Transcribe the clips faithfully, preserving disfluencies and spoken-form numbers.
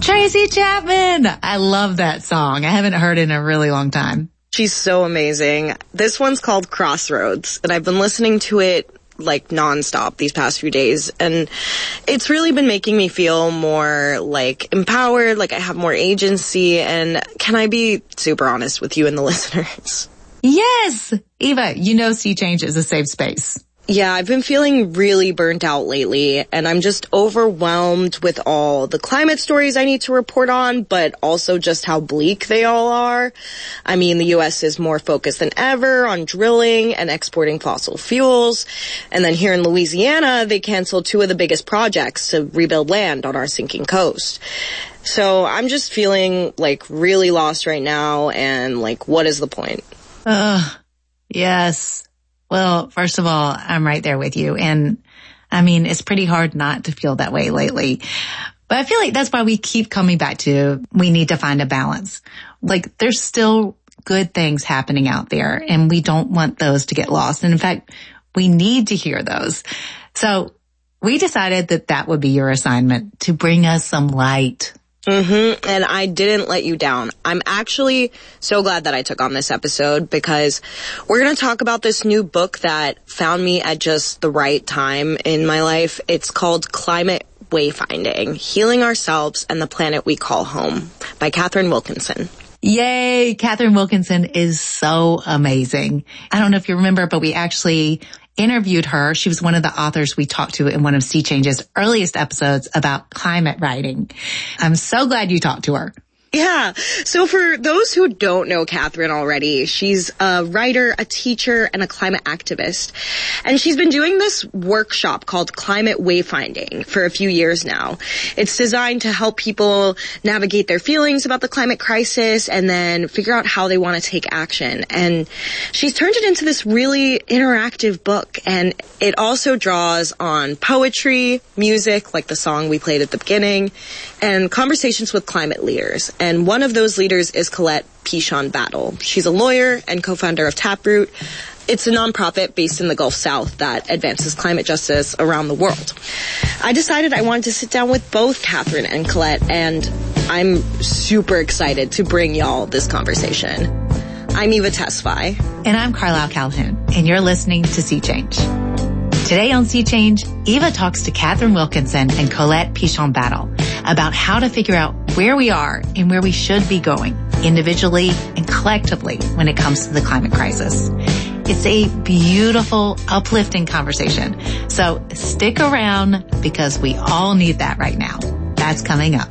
Tracy Chapman. I love that song. I haven't heard it in a really long time. She's so amazing. This one's called Crossroads, and I've been listening to it like nonstop these past few days, and it's really been making me feel more like empowered, like I have more agency. And can I be super honest with you and the listeners? Yes. Eva, you know Sea Change is a safe space. Yeah, I've been feeling really burnt out lately, and I'm just overwhelmed with all the climate stories I need to report on, but also just how bleak they all are. I mean, the U S is more focused than ever on drilling and exporting fossil fuels. And then here in Louisiana, they canceled two of the biggest projects to rebuild land on our sinking coast. So I'm just feeling like really lost right now, and like, what is the point? Ugh, yes. Well, first of all, I'm right there with you. And I mean, it's pretty hard not to feel that way lately. But I feel like that's why we keep coming back to we need to find a balance. Like, there's still good things happening out there, and we don't want those to get lost. And in fact, we need to hear those. So we decided that that would be your assignment, to bring us some light. Mm-hmm. And I didn't let you down. I'm actually so glad that I took on this episode, because we're going to talk about this new book that found me at just the right time in my life. It's called Climate Wayfinding, Healing Ourselves and the Planet We Call Home by Katharine Wilkinson. Yay! Katharine Wilkinson is so amazing. I don't know if you remember, but we actually interviewed her. She was one of the authors we talked to in one of Sea Change's earliest episodes about climate writing. I'm so glad you talked to her. Yeah. So for those who don't know Katharine already, she's a writer, a teacher, and a climate activist. And she's been doing this workshop called Climate Wayfinding for a few years now. It's designed to help people navigate their feelings about the climate crisis and then figure out how they want to take action. And she's turned it into this really interactive book. And it also draws on poetry, music, like the song we played at the beginning, and conversations with climate leaders. And one of those leaders is Colette Pichon Battle. She's a lawyer and co-founder of Taproot. It's a nonprofit based in the Gulf South that advances climate justice around the world. I decided I wanted to sit down with both Katharine and Colette, and I'm super excited to bring y'all this conversation. I'm Eva Tesfaye. And I'm Carlisle Calhoun, and you're listening to Sea Change. Today on Sea Change, Eva talks to Katharine Wilkinson and Colette Pichon Battle about how to figure out where we are and where we should be going, individually and collectively, when it comes to the climate crisis. It's a beautiful, uplifting conversation. So stick around, because we all need that right now. That's coming up.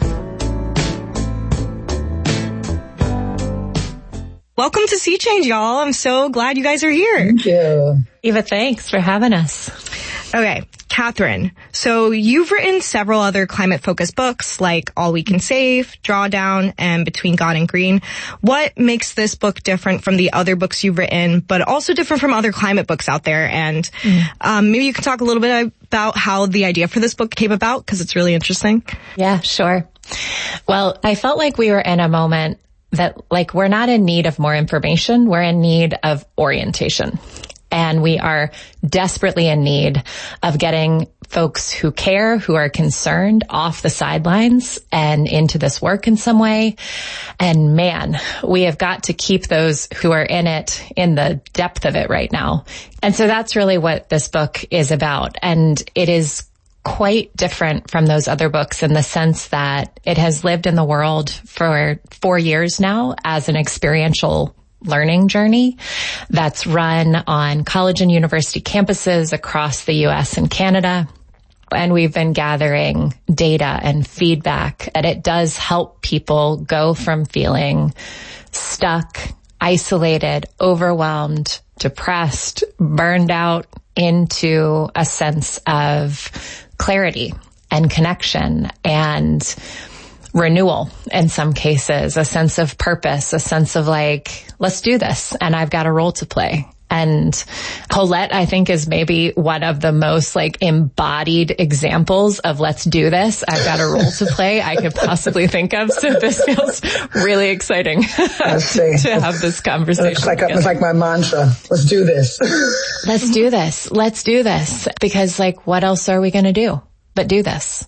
Welcome to Sea Change, y'all. I'm so glad you guys are here. Thank you. Eva, thanks for having us. Okay, Katharine, so you've written several other climate-focused books like All We Can Save, Drawdown, and Between God and Green. What makes this book different from the other books you've written, but also different from other climate books out there? And mm. um, maybe you can talk a little bit about how the idea for this book came about, because it's really interesting. Yeah, sure. Well, I felt like we were in a moment that, like, we're not in need of more information, we're in need of orientation. And we are desperately in need of getting folks who care, who are concerned, off the sidelines and into this work in some way. And man, we have got to keep those who are in it in the depth of it right now. And so that's really what this book is about. And it is quite different from those other books in the sense that it has lived in the world for four years now as an experiential learning journey that's run on college and university campuses across the U S and Canada. And we've been gathering data and feedback, and it does help people go from feeling stuck, isolated, overwhelmed, depressed, burned out into a sense of clarity and connection and renewal in some cases, a sense of purpose, a sense of like, let's do this, and I've got a role to play. And Colette, I think, is maybe one of the most like embodied examples of let's do this, I've got a role to play I could possibly think of. So this feels really exciting to have this conversation. It's like, a, it's like my mantra. Let's do this. Let's do this. Let's do this. Because like, what else are we going to do but do this?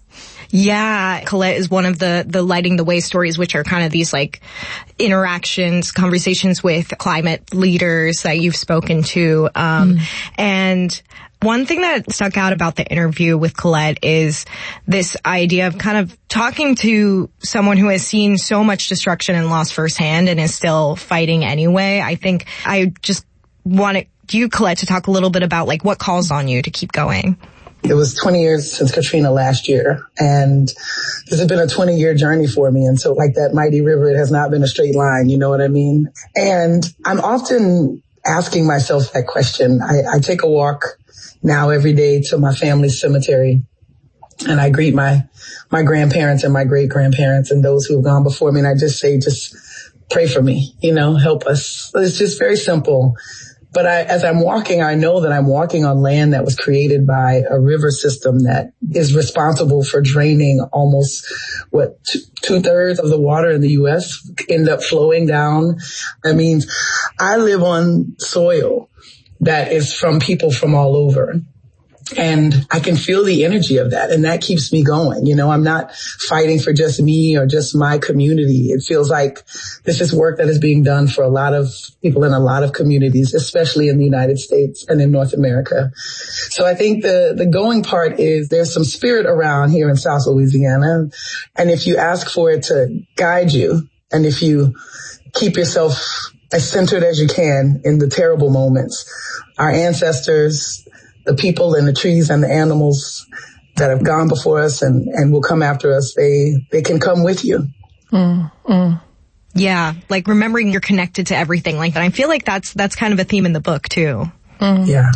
Yeah, Colette is one of the, the Lighting the Way stories, which are kind of these like interactions, conversations with climate leaders that you've spoken to. Um, mm. and one thing that stuck out about the interview with Colette is this idea of kind of talking to someone who has seen so much destruction and loss firsthand and is still fighting anyway. I think I just wanted you, Colette, to talk a little bit about like what calls on you to keep going. It was twenty years since Katrina last year, and this has been a twenty year journey for me. And so like that mighty river, it has not been a straight line, you know what I mean? And I'm often asking myself that question. I, I take a walk now every day to my family's cemetery, and I greet my, my grandparents and my great grandparents and those who have gone before me. And I just say, just pray for me, you know, help us. It's just very simple. But I, as I'm walking, I know that I'm walking on land that was created by a river system that is responsible for draining almost, what, t- two thirds of the water in the U S end up flowing down. That means I live on soil that is from people from all over. And I can feel the energy of that, and that keeps me going. You know, I'm not fighting for just me or just my community. It feels like this is work that is being done for a lot of people in a lot of communities, especially in the United States and in North America. So I think the, the going part is there's some spirit around here in South Louisiana. And if you ask for it to guide you, and if you keep yourself as centered as you can in the terrible moments, our ancestors, the people and the trees and the animals that have gone before us and, and will come after us, they, they can come with you. Mm, mm. Yeah. Like remembering you're connected to everything like that. I feel like that's, that's kind of a theme in the book too. Mm. Yeah.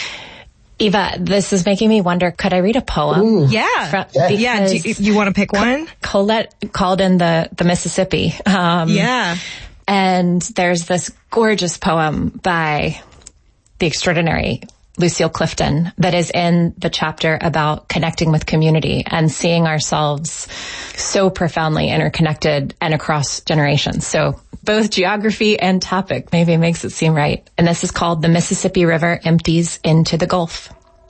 Eva, this is making me wonder, could I read a poem? Ooh. Yeah. From, yeah. yeah. Do you, you want to pick one? Colette called in the, the Mississippi. Um, yeah. And there's this gorgeous poem by the extraordinary Lucille Clifton that is in the chapter about connecting with community and seeing ourselves so profoundly interconnected and across generations. So both geography and topic maybe makes it seem right. And this is called The Mississippi River Empties into the Gulf.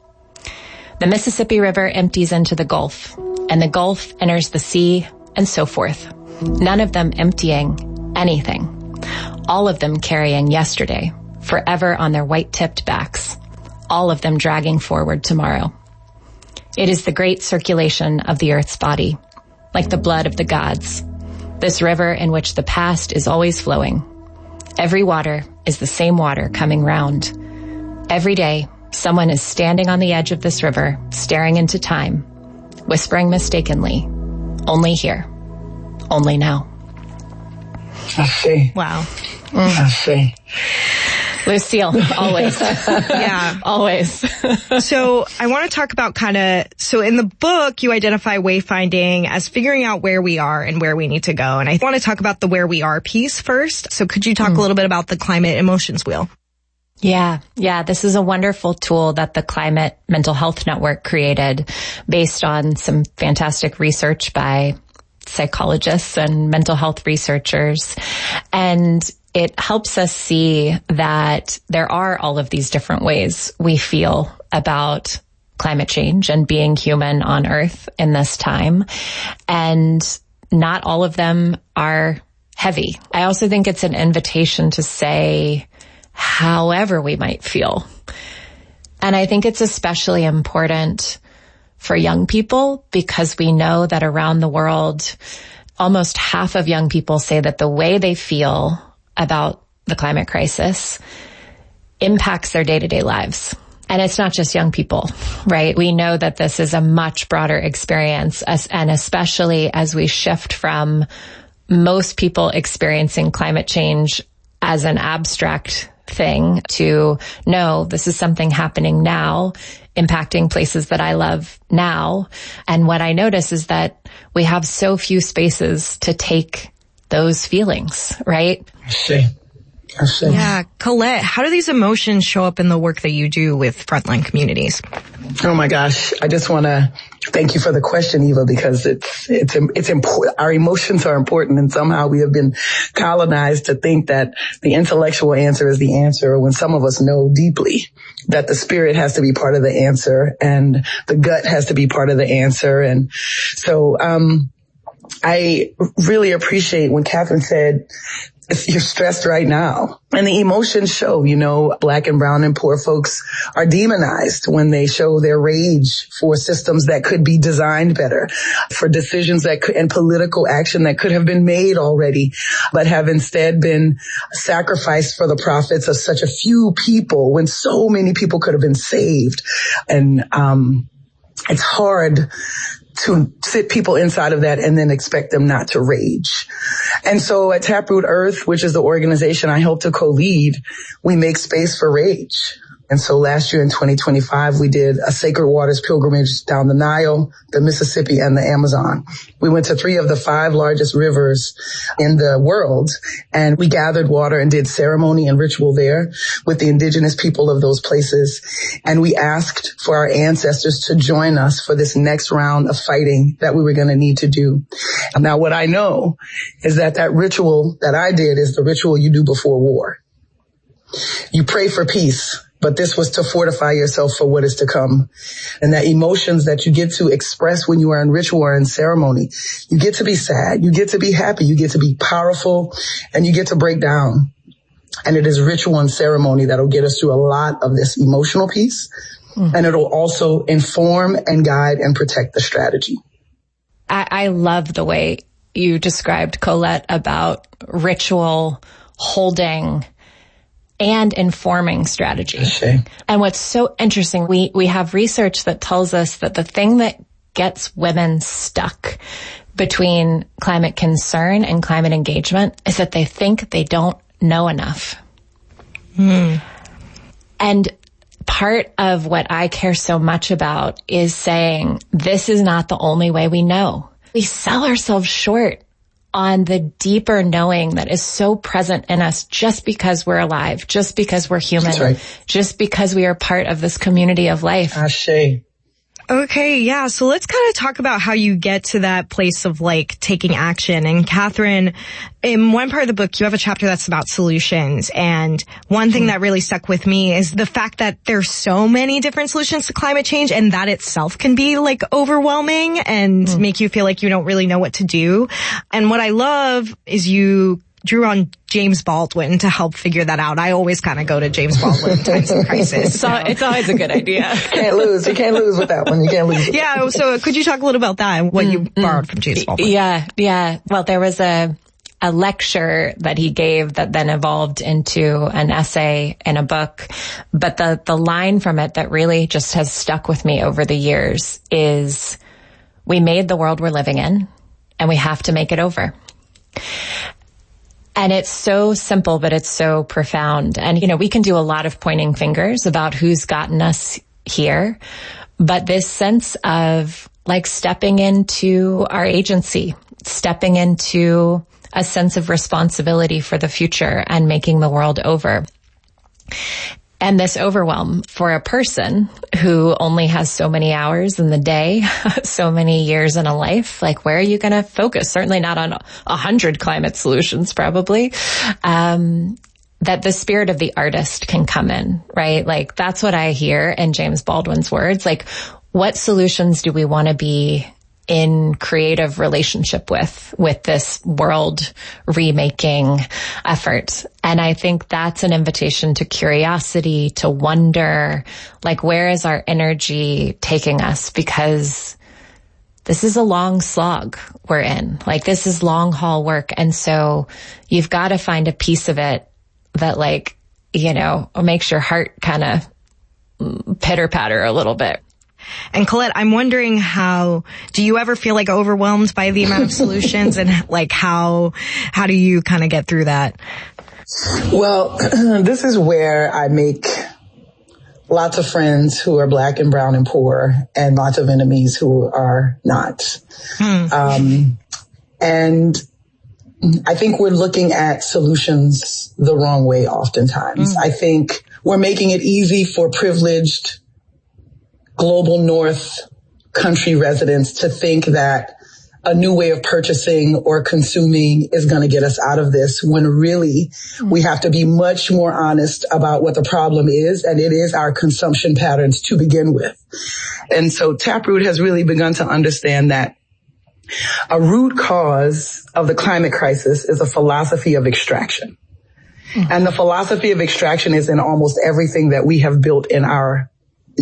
The Mississippi River empties into the Gulf, and the Gulf enters the sea, and so forth. None of them emptying anything. All of them carrying yesterday, forever on their white-tipped backs. All of them dragging forward tomorrow. It is the great circulation of the earth's body, like the blood of the gods. This river in which the past is always flowing. Every water is the same water coming round. Every day, someone is standing on the edge of this river, staring into time, whispering mistakenly, only here, only now. I see. Wow. Mm. I see. Lucille, always. Yeah. Always. So I want to talk about kind of, so in the book, you identify wayfinding as figuring out where we are and where we need to go. And I want to talk about the where we are piece first. So could you talk mm. a little bit about the Climate Emotions Wheel? Yeah. Yeah. This is a wonderful tool that the Climate Mental Health Network created based on some fantastic research by psychologists and mental health researchers. And it helps us see that there are all of these different ways we feel about climate change and being human on Earth in this time. And not all of them are heavy. I also think it's an invitation to say however we might feel. And I think it's especially important for young people because we know that around the world, almost half of young people say that the way they feel about the climate crisis impacts their day-to-day lives. And it's not just young people, right? We know that this is a much broader experience, and especially as we shift from most people experiencing climate change as an abstract thing to, no, this is something happening now, impacting places that I love now. And what I notice is that we have so few spaces to take those feelings, right? I see. Yeah. Colette, how do these emotions show up in the work that you do with frontline communities? Oh my gosh. I just want to thank you for the question, Eva, because it's, it's, it's important. Our emotions are important, and somehow we have been colonized to think that the intellectual answer is the answer, when some of us know deeply that the spirit has to be part of the answer and the gut has to be part of the answer. And so, um, I really appreciate when Catherine said, you're stressed right now. And the emotions show, you know, Black and brown and poor folks are demonized when they show their rage for systems that could be designed better, for decisions that could, and political action that could have been made already, but have instead been sacrificed for the profits of such a few people when so many people could have been saved. And, um, it's hard to sit people inside of that and then expect them not to rage. And so at Taproot Earth, which is the organization I help to co-lead, we make space for rage. And so last year in twenty twenty-five, we did a Sacred Waters pilgrimage down the Nile, the Mississippi, and the Amazon. We went to three of the five largest rivers in the world, and we gathered water and did ceremony and ritual there with the indigenous people of those places. And we asked for our ancestors to join us for this next round of fighting that we were going to need to do. And now what I know is that that ritual that I did is the ritual you do before war. You pray for peace, but this was to fortify yourself for what is to come. And that emotions that you get to express when you are in ritual or in ceremony, you get to be sad, you get to be happy, you get to be powerful, and you get to break down. And it is ritual and ceremony that'll get us through a lot of this emotional piece. Mm. And it'll also inform and guide and protect the strategy. I, I love the way you described, Colette, about ritual holding and informing strategy. Okay. And what's so interesting, we, we have research that tells us that the thing that gets women stuck between climate concern and climate engagement is that they think they don't know enough. Hmm. And part of what I care so much about is saying this is not the only way we know. We sell ourselves short on the deeper knowing that is so present in us just because we're alive, just because we're human, That's right. just because we are part of this community of life. Ashe. Okay, yeah. So let's kind of talk about how you get to that place of like taking action. And Catherine, in one part of the book, you have a chapter that's about solutions. And one thing that really stuck with me is the fact that there's so many different solutions to climate change, and that itself can be like overwhelming and mm. make you feel like you don't really know what to do. And what I love is you drew on James Baldwin to help figure that out. I always kind of go to James Baldwin in times of crisis. So it's always a good idea. Can't lose. You can't lose with that one. You can't lose. Yeah. So could you talk a little about that and what mm, you mm. borrowed from James Baldwin? Yeah. Yeah. Well, there was a, a lecture that he gave that then evolved into an essay in a book. But the, the line from it that really just has stuck with me over the years is, we made the world we're living in and we have to make it over. And it's so simple, but it's so profound. And, you know, we can do a lot of pointing fingers about who's gotten us here. But this sense of like stepping into our agency, stepping into a sense of responsibility for the future and making the world over. And this overwhelm for a person who only has so many hours in the day, so many years in a life, like where are you going to focus? Certainly not on a hundred climate solutions, probably. Um, that the spirit of the artist can come in, right? Like that's what I hear in James Baldwin's words. Like what solutions do we want to be in creative relationship with, with this world remaking effort? And I think that's an invitation to curiosity, to wonder, like, where is our energy taking us? Because this is a long slog we're in. Like, this is long haul work. And so you've got to find a piece of it that, like, you know, makes your heart kind of pitter patter a little bit. And Colette, I'm wondering how, do you ever feel like overwhelmed by the amount of solutions and like how, how do you kind of get through that? Well, this is where I make lots of friends who are Black and brown and poor and lots of enemies who are not. Hmm. Um, and I think we're looking at solutions the wrong way oftentimes. Mm. I think we're making it easy for privileged global north country residents to think that a new way of purchasing or consuming is going to get us out of this, when really mm. we have to be much more honest about what the problem is, and it is our consumption patterns to begin with. And so Taproot has really begun to understand that a root cause of the climate crisis is a philosophy of extraction. Mm. And the philosophy of extraction is in almost everything that we have built in our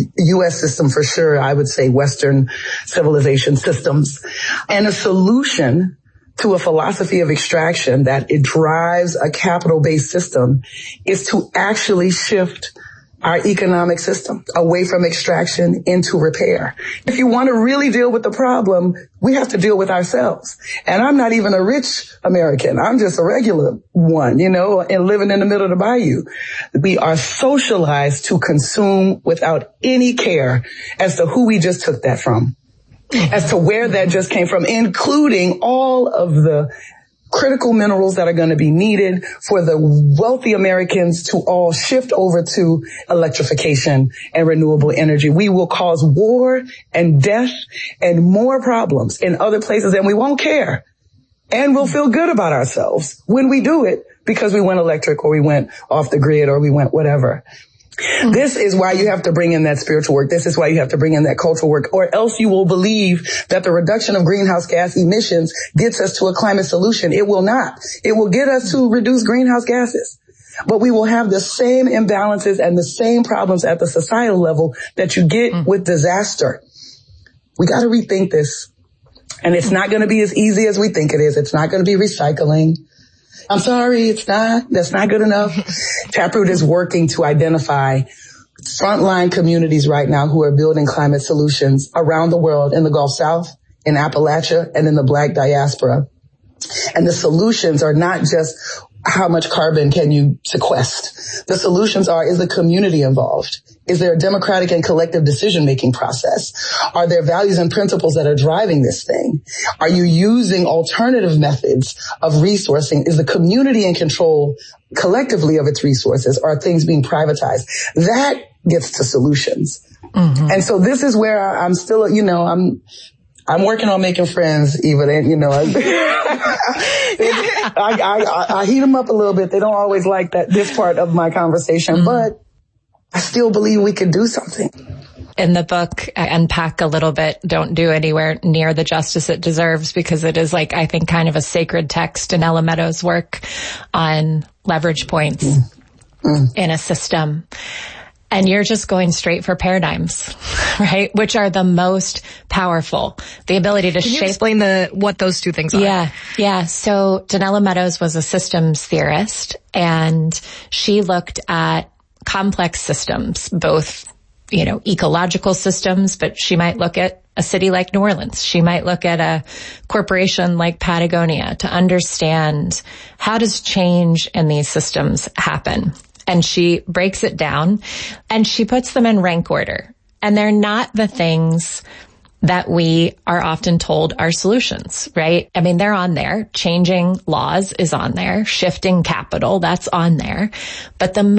U S system, for sure. I would say Western civilization systems. And a solution to a philosophy of extraction that it drives a capital-based system is to actually shift our economic system away from extraction into repair. If you want to really deal with the problem, we have to deal with ourselves. And I'm not even a rich American. I'm just a regular one, you know, and living in the middle of the bayou. We are socialized to consume without any care as to who we just took that from, as to where that just came from, including all of the critical minerals that are going to be needed for the wealthy Americans to all shift over to electrification and renewable energy. We will cause war and death and more problems in other places, and we won't care. And we'll feel good about ourselves when we do it because we went electric or we went off the grid or we went whatever. Mm-hmm. This is why you have to bring in that spiritual work. This is why you have to bring in that cultural work, or else you will believe that the reduction of greenhouse gas emissions gets us to a climate solution. It will not. It will get us to reduce greenhouse gases, but we will have the same imbalances and the same problems at the societal level that you get mm-hmm. with disaster. We got to rethink this, and it's not going to be as easy as we think it is. It's not going to be recycling. I'm sorry, it's not. That's not good enough. Taproot is working to identify frontline communities right now who are building climate solutions around the world, in the Gulf South, in Appalachia, and in the Black diaspora. And the solutions are not just how much carbon can you sequester. The solutions are, is the community involved? Is there a democratic and collective decision-making process? Are there values and principles that are driving this thing? Are you using alternative methods of resourcing? Is the community in control collectively of its resources? Or are things being privatized? That gets to solutions. Mm-hmm. And so this is where I'm still, you know, I'm, I'm working on making friends, Eva, and, you know, I, I, I, I heat them up a little bit. They don't always like that, this part of my conversation, mm-hmm. but I still believe we can do something. In the book, I unpack a little bit, Don't Do Anywhere Near the Justice It Deserves, because it is, like, I think, kind of a sacred text in Ella Meadows' work on leverage points mm-hmm. in a system. And you're just going straight for paradigms, right? Which are the most powerful. The ability to Can shape. you explain the, what those two things are? Yeah. Yeah. So Donella Meadows was a systems theorist, and she looked at complex systems, both, you know, ecological systems, but she might look at a city like New Orleans. She might look at a corporation like Patagonia to understand, how does change in these systems happen? And she breaks it down and she puts them in rank order. And they're not the things that we are often told are solutions, right? I mean, they're on there. Changing laws is on there. Shifting capital, that's on there. But the